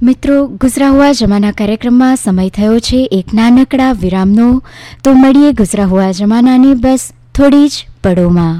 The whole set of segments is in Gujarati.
મિત્રો, ગુજરા હુઆ જમાના કાર્યક્રમમાં સમય થયો છે એક નાનકડા વિરામનો. તો મળીએ ગુજરા હુઆ જમાનાની બસ થોડી જ પળોમાં.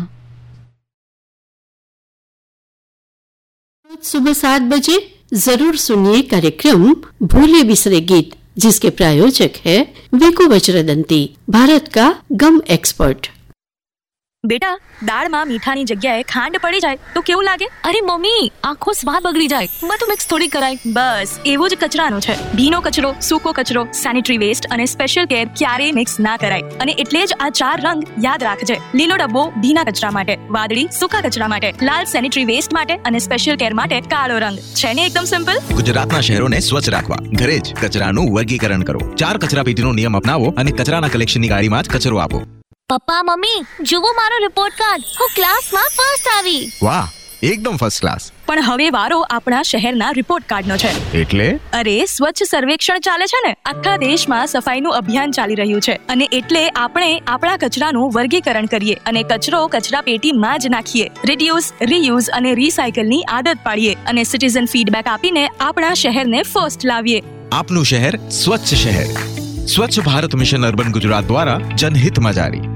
सुबह 7 बजे जरूर सुनिए कार्यक्रम भूले बिसरे गीत, जिसके प्रायोजक है वेको वज्रदंती, भारत का गम एक्सपर्ट. બેટા, દાળમાં મીઠાની જગ્યાએ ખાંડ પડી જાય તો કેવું લાગે? અરે મમ્મી, આખો સ્વાદ બગડી જાય. બધું મિક્સ થોડી કરાય. બસ એવું જ કચરાનું છે. ભીનો કચરો, સૂકો કચરો, સેનિટરી વેસ્ટ અને સ્પેશિયલ કેર ક્યારેય મિક્સ ના કરાય. અને એટલે જ આ 4 રંગ યાદ રાખજે. લીલો ડબ્બો ભીના કચરા માટે, વાદળી સૂકા કચરા માટે, લાલ સેનિટરી વેસ્ટ માટે અને સ્પેશિયલ કેર માટે કાળો રંગ. છે ને એકદમ સિમ્પલ. ગુજરાતના શહેરોને સ્વચ્છ રાખવા ઘરે જ કચરાનું વર્ગીકરણ કરો. 4 કચરાપેટીનો નિયમ અપનાવો અને કચરાના કલેક્શનની ગાડીમાં જ કચરો આપો. પપ્પા મમ્મી, જુઓ મારો રિપોર્ટ કાર્ડ. હું ક્લાસમાં ફર્સ્ટ આવી. વાહ, એકદમ ફર્સ્ટ ક્લાસ. પણ હવે વારો આપણા શહેરના રિપોર્ટ કાર્ડનો છે. એટલે? અરે, સ્વચ્છ સર્વેક્ષણ ચાલે છે ને. આખા દેશમાં સફાઈનું અભિયાન ચાલી રહ્યું છે અને એટલે આપણે આપણા કચરાનું વર્ગીકરણ કરીએ અને કચરો કચરાપેટીમાં જ નાખીએ. રિડ્યુસ, રીયુઝ અને રીસાયકલની આદત પાડીએ અને સિટીઝન ફીડબેક આપીને આપણા શહેરને ફર્સ્ટ લાવીએ. આપનું શહેર સ્વચ્છ શહેર. સ્વચ્છ ભારત મિશન અર્બન ગુજરાત દ્વારા જનહિતમાં જારી.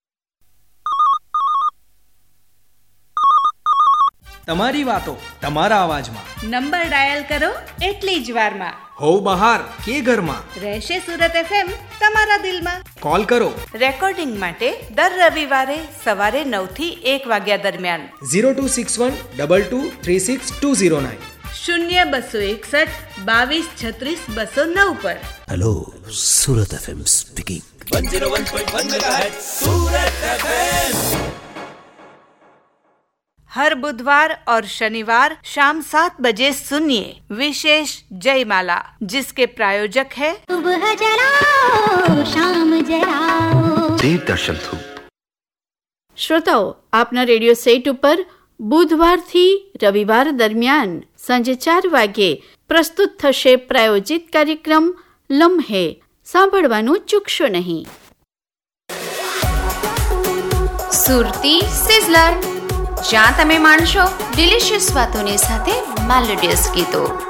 તમારી વાતો તમારા અવાજમાં. નંબર ડાયલ કરો એટલી જ વારમાં. હોવ બહાર કે ઘરમાં, રહેશે સુરત FM તમારા દિલમાં. કોલ કરો રેકોર્ડિંગ માટે દર રવિવારે સવારે 9 થી 1 વાગ્યા દરમિયાન 0261 2236 209 0261 2236 209 પર. Hello, Surat FM speaking. 101.1 megahertz Surat FM. हर बुधवार और शनिवार शाम 7 बजे सुनिए विशेष जयमाला, जिसके प्रायोजक है सुबह जलाओ शाम जलाओ देवदर्शन धूप. શ્રોતાઓ, આપના રેડિયો સેટ ઉપર બુધવારથી રવિવાર દરમિયાન સાંજે 4 વાગ્યે પ્રસ્તુત થશે પ્રાયોજિત કાર્યક્રમ લમ્હે. સાંભળવાનું ચૂકશો નહીં. સુરતી સિઝલર, જ્યાં તમે માણશો ડિલિશિયસ વાતોની સાથે મેલોડિયસ ગીતો.